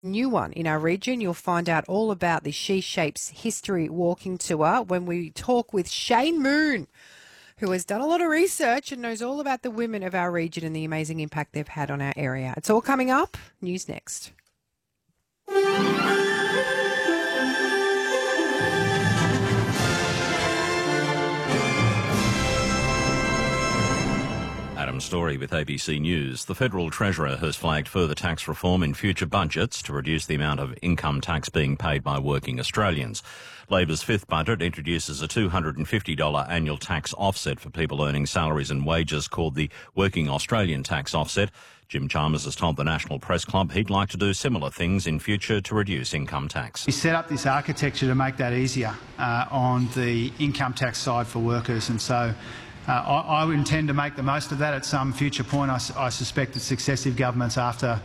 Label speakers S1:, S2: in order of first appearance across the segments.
S1: New one in our region. You'll find out all about the She Shapes History Walking Tour when we talk with Shane Moon, who has done a lot of research and knows all about the women of our region and the amazing impact they've had on our area. It's all coming up. News next.
S2: Adam Story with ABC News. The Federal Treasurer has flagged further tax reform in future budgets to reduce the amount of income tax being paid by working Australians. Labor's fifth budget introduces a $250 annual tax offset for people earning salaries and wages called the Working Australian Tax Offset. Jim Chalmers has told the National Press Club he'd like to do similar things in future to reduce income tax.
S3: We set up this architecture to make that easier on the income tax side for workers, and so I intend to make the most of that at some future point. I suspect that successive governments after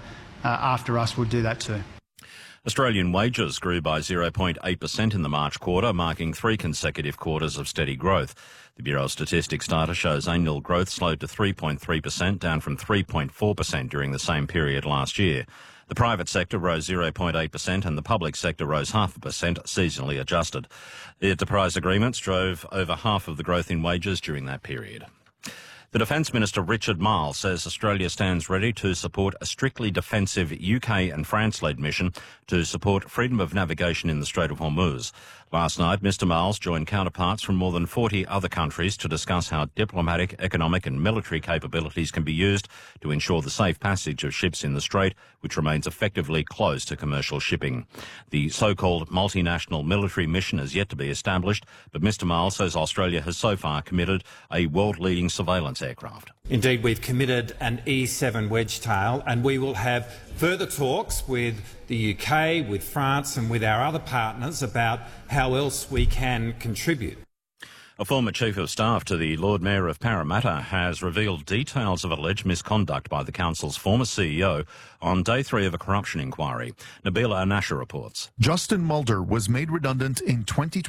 S3: us would do that too.
S2: Australian wages grew by 0.8% in the March quarter, marking 3 consecutive quarters of steady growth. The Bureau of Statistics data shows annual growth slowed to 3.3%, down from 3.4% during the same period last year. The private sector rose 0.8% and the public sector rose 0.5%, seasonally adjusted. The enterprise agreements drove over half of the growth in wages during that period. The Defence Minister Richard Marles says Australia stands ready to support a strictly defensive UK and France-led mission to support freedom of navigation in the Strait of Hormuz. Last night, Mr Marles joined counterparts from more than 40 other countries to discuss how diplomatic, economic and military capabilities can be used to ensure the safe passage of ships in the Strait, which remains effectively closed to commercial shipping. The so-called multinational military mission is yet to be established, but Mr Marles says Australia has so far committed a world-leading surveillance aircraft.
S4: Indeed, we've committed an E-7 Wedgetail, and we will have further talks with the UK, with France and with our other partners about how else we can contribute.
S2: A former Chief of Staff to the Lord Mayor of Parramatta has revealed details of alleged misconduct by the council's former CEO on day 3 of a corruption inquiry. Nabila Anasha reports.
S5: Justin Mulder was made redundant in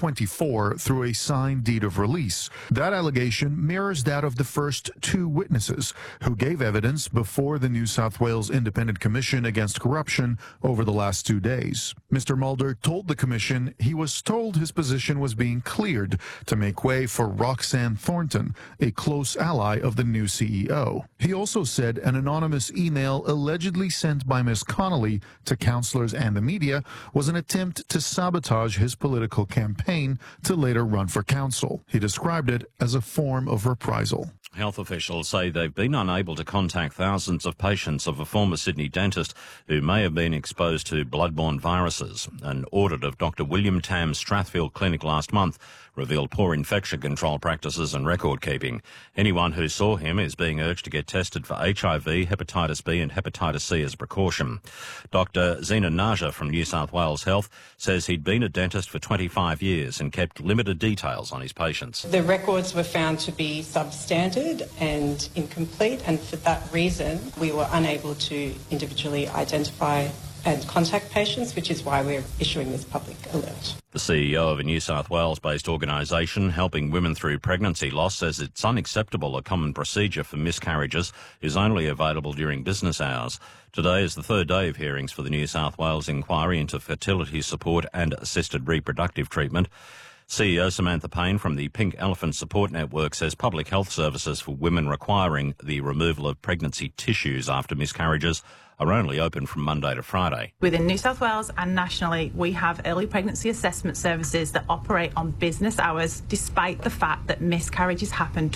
S5: 2024 through a signed deed of release. That allegation mirrors that of the first 2 witnesses who gave evidence before the New South Wales Independent Commission Against Corruption over the last 2 days. Mr. Mulder told the commission he was told his position was being cleared to make way for Roxanne Thornton, a close ally of the new CEO. He also said an anonymous email allegedly sent by Ms. Connolly to councillors and the media was an attempt to sabotage his political campaign to later run for council. He described it as a form of reprisal.
S2: Health officials say they've been unable to contact thousands of patients of a former Sydney dentist who may have been exposed to bloodborne viruses. An audit of Dr. William Tam's Strathfield Clinic last month revealed poor infection control practices and record keeping. Anyone who saw him is being urged to get tested for HIV, hepatitis B and hepatitis C as precaution. Dr. Zena Naja from New South Wales Health says he'd been a dentist for 25 years and kept limited details on his patients.
S6: The records were found to be substandard and incomplete, and for that reason we were unable to individually identify and contact patients, which is why we're issuing this public alert.
S2: The CEO of a New South Wales-based organisation helping women through pregnancy loss says it's unacceptable a common procedure for miscarriages is only available during business hours. Today is the 3rd day of hearings for the New South Wales inquiry into fertility support and assisted reproductive treatment. CEO Samantha Payne from the Pink Elephant Support Network says public health services for women requiring the removal of pregnancy tissues after miscarriages are only open from Monday to Friday.
S7: Within New South Wales and nationally, we have early pregnancy assessment services that operate on business hours, despite the fact that miscarriages happen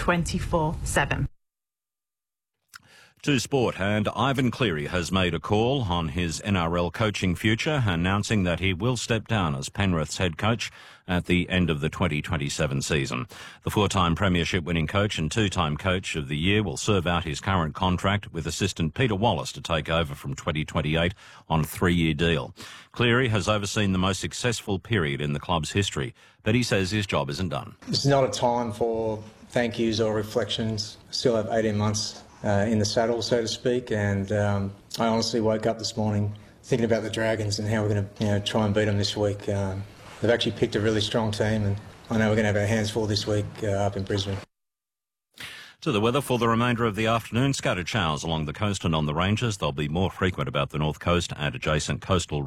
S7: 24/7.
S2: To sport, and Ivan Cleary has made a call on his NRL coaching future, announcing that he will step down as Penrith's head coach at the end of the 2027 season. The 4-time premiership winning coach and 2-time coach of the year will serve out his current contract with assistant Peter Wallace to take over from 2028 on a 3-year deal. Cleary has overseen the most successful period in the club's history, but he says his job isn't done.
S8: It's not a time for thank yous or reflections. I still have 18 months in the saddle, so to speak, and I honestly woke up this morning thinking about the Dragons and how we're going to try and beat them this week. They've actually picked a really strong team, and I know we're going to have our hands full this week up in Brisbane.
S2: To the weather for the remainder of the afternoon, scattered showers along the coast and on the ranges. They'll be more frequent about the north coast and adjacent coastal